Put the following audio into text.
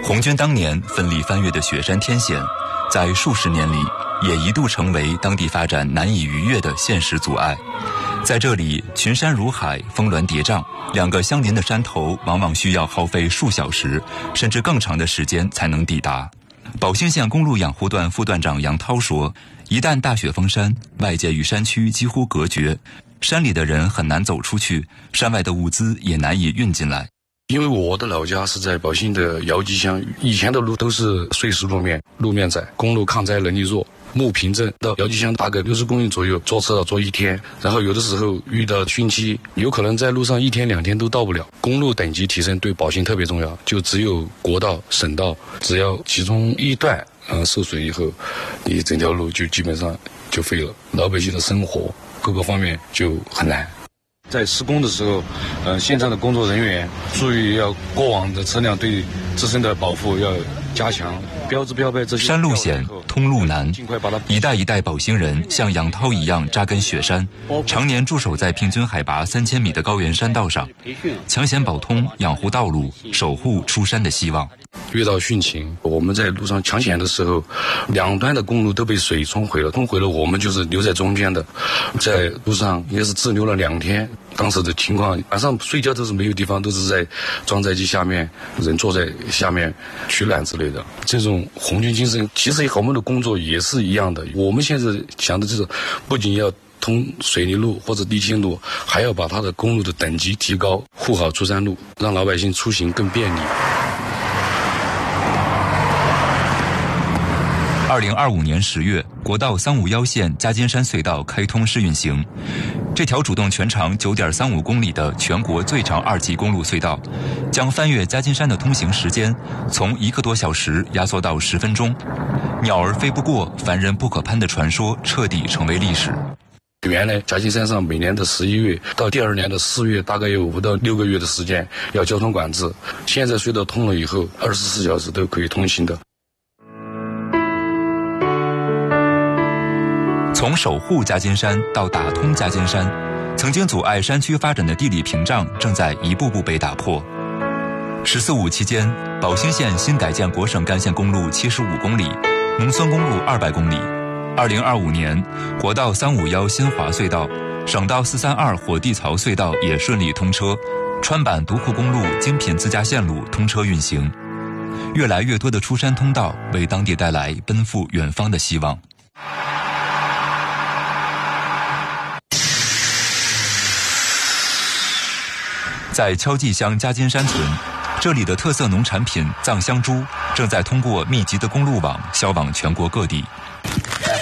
红军当年奋力翻越的雪山天险，在数十年里也一度成为当地发展难以逾越的现实阻碍。在这里，群山如海，峰峦叠嶂，两个相邻的山头往往需要耗费数小时甚至更长的时间才能抵达。宝兴县公路养护段副段长杨涛说，一旦大雪封山，外界与山区几乎隔绝，山里的人很难走出去，山外的物资也难以运进来。 因为我的老家是在宝兴的姚集乡，以前的路都是碎石路面，路面窄，公路抗灾能力弱。木坪镇到姚集乡大概60公里左右，坐车要坐1天，然后有的时候遇到汛期，有可能在路上1天2天都到不了。公路等级提升对宝兴特别重要，就只有国道、省道，只要其中一段受损以后，你整条路就基本上就废了，老百姓的生活各个方面就很难。在施工的时候，现场的工作人员注意要过往的车辆对自身的保护要加强，标志标牌这些。 山路险，通路难，一代一代宝兴人像杨涛一样扎根雪山，常年驻守在平均海拔3000米的高原山道上，抢险保通，养护道路，守护出山的希望。 遇到汛情，我们在路上抢险的时候，两端的公路都被水冲毁了，我们就是留在中间的，在路上也是滞留了2天。当时的情况，晚上睡觉都是没有地方，都是在装载机下面，人坐在下面取暖之类的。这种红军精神，其实和我们的工作也是一样的。我们现在想的就是，不仅要通水泥路或者地心路，还要把它的公路的等级提高，护好出山路，让老百姓出行更便利。 2025年10月，国道351线加金山隧道开通试运行。这条主动全长9.35公里的全国最长2级公路隧道，将翻越加金山的通行时间从1个多小时压缩到10分钟。鸟儿飞不过，凡人不可攀的传说彻底成为历史。 原来加金山上每年的11月到第2年的4月，大概有5到6个月的时间要交通管制。现在隧道通了以后，24小时都可以通行的。 从守护加金山到打通加金山，曾经阻碍山区发展的地理屏障正在一步步被打破。14·5期间，宝兴县新改建国省干线公路75公里，农村公路200公里。2025年，国道351新华隧道、省道432火地槽隧道也顺利通车，川版独库公路精品自驾线路通车运行。越来越多的出山通道为当地带来奔赴远方的希望。在敲记乡加金山村，这里的特色农产品藏香猪正在通过密集的公路网销往全国各地。